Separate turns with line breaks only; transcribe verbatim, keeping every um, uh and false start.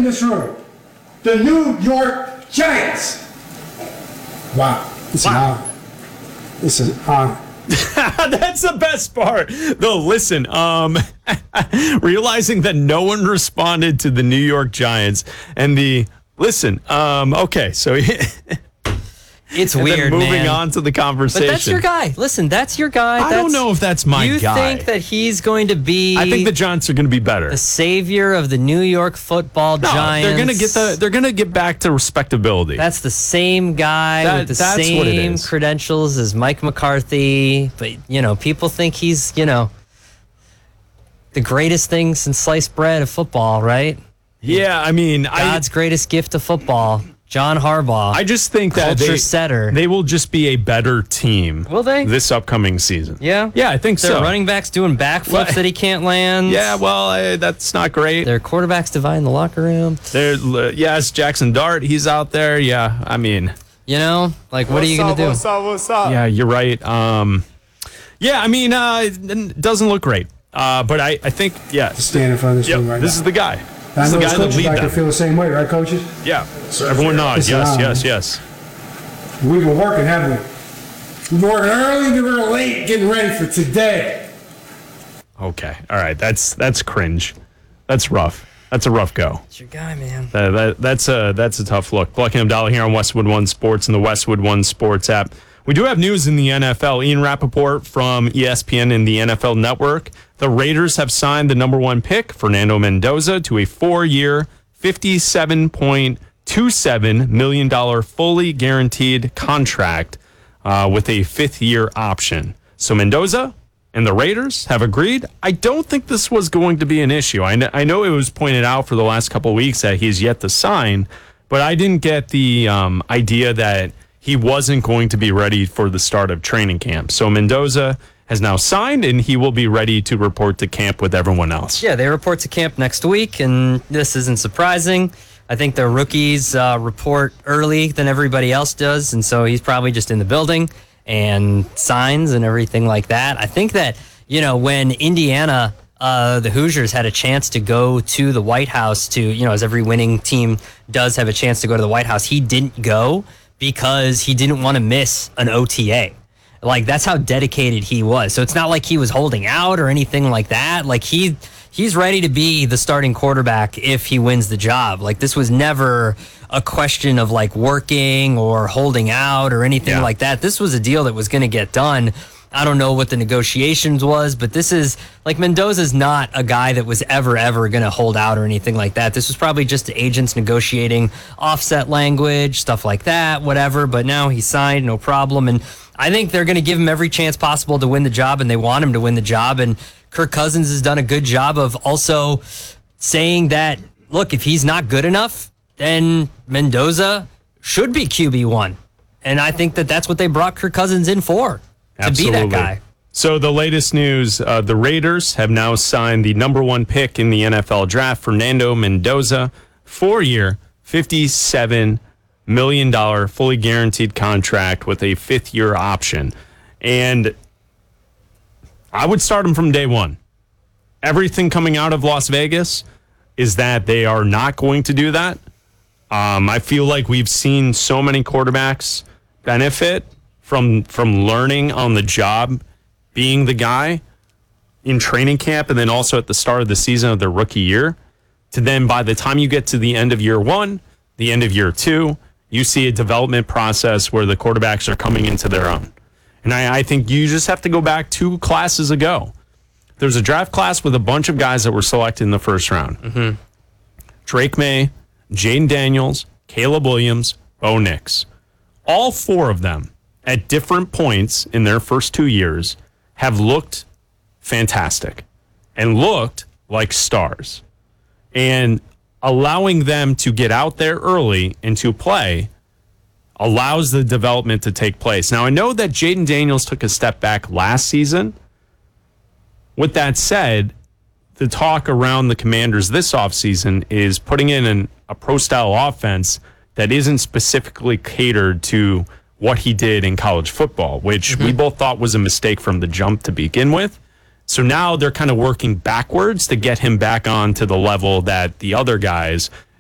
in this room. The New York Giants. Wow. It's
Wow.
an honor. It's an honor.
That's the best part. Though, listen, um, realizing that no one responded to the New York Giants and the, listen, um, okay, so
It's
and
weird,
then moving
man.
on to the conversation.
But that's your guy. Listen, that's your guy.
I
That's,
don't know if that's my
you
guy.
think that he's going to be
I think the Giants are going to be better.
the savior of the New York football
No,
Giants.
they're going to get the. They're going to get back to respectability.
That's the same guy
That-
with the
that's what it
same
is.
credentials as Mike McCarthy. But, you know, people think he's, you know, the greatest thing since sliced bread of football, right?
yeah, I mean,
God's
I.
greatest gift of football, John Harbaugh.
I just think that
culture
they,
setter.
they will just be a better team.
Will they?
This upcoming season?
yeah?
Yeah, I think
Their
so.
running backs doing backflips
Well,
that he can't land.
Yeah, well, uh, that's not great.
Their quarterbacks dividing the locker room.
There, uh, yes, Jackson Dart, he's out there. Yeah, I mean,
You know? Like, what are you going to do?
What's up? What's up?
yeah, you're right. Um, yeah, I mean, uh, it doesn't look great. Uh, but I, I think, yeah,
Stand in front of this
yep,
room right
this
now.
is the guy.
I
This is
know
the
his
guy that
coaches
lead
back there
them.
feel the same way, right, coaches?
Yeah, everyone nods.
Listen,
Yes,
um,
yes, yes.
We've been working, haven't we? We've been working early, we were late, getting ready for today.
Okay, all right. That's that's cringe. That's rough. That's a rough go.
It's your guy, man.
That, that, that's a that's a tough look. Buckingham Dollar here on Westwood One Sports and the Westwood One Sports app. We do have news in the N F L. Ian Rappaport from E S P N and the N F L Network. The Raiders have signed the number one pick, Fernando Mendoza, to a four-year, fifty-seven point two seven million dollars fully guaranteed contract uh, with a fifth-year option. So Mendoza and the Raiders have agreed. I don't think this was going to be an issue. I, kn- I know it was pointed out for the last couple of weeks that he's yet to sign, but I didn't get the um, idea that he wasn't going to be ready for the start of training camp. So Mendoza has now signed, and he will be ready to report to camp with everyone else.
Yeah, they report to camp next week, and this isn't surprising. I think the rookies uh, report early than everybody else does, and so he's probably just in the building and signs and everything like that. I think that, you know, when Indiana, uh, the Hoosiers had a chance to go to the White House to, you know, as every winning team does have a chance to go to the White House, he didn't go because he didn't want to miss an O T A. Like, that's how dedicated he was. So it's not like he was holding out or anything like that. Like, he he's ready to be the starting quarterback if he wins the job. Like, this was never a question of, like, working or holding out or anything
Yeah.
like that. This was a deal that was going to get done. I don't know what the negotiations was, but this is, like, Mendoza's not a guy that was ever, ever going to hold out or anything like that. This was probably just the agents negotiating offset language, stuff like that, whatever. But now he signed, no problem. And I think they're going to give him every chance possible to win the job, and they want him to win the job. And Kirk Cousins has done a good job of also saying that, look, if he's not good enough, then Mendoza should be Q B one. And I think that that's what they brought Kirk Cousins in for, to
Absolutely.
be that guy.
So the latest news, uh, the Raiders have now signed the number one pick in the N F L draft, Fernando Mendoza, four-year, fifty-seven million dollars fully guaranteed contract with a fifth-year option. And I would start him from day one. Everything coming out of Las Vegas is that they are not going to do that. Um, I feel like we've seen so many quarterbacks benefit from from learning on the job, being the guy in training camp, and then also at the start of the season of their rookie year, to then by the time you get to the end of year one, the end of year two, you see a development process where the quarterbacks are coming into their own. And I, I think you just have to go back two classes ago. There's a draft class with a bunch of guys that were selected in the first round. Mm-hmm. Drake May, Jaden Daniels, Caleb Williams, Bo Nix. All four of them at different points in their first two years have looked fantastic and looked like stars. And allowing them to get out there early and to play allows the development to take place. Now, I know that Jaden Daniels took a step back last season. With that said, the talk around the Commanders this offseason is putting in an, a pro-style offense that isn't specifically catered to what he did in college football, which mm-hmm. we both thought was a mistake from the jump to begin with. So now they're kind of working backwards to get him back on to the level that the other guys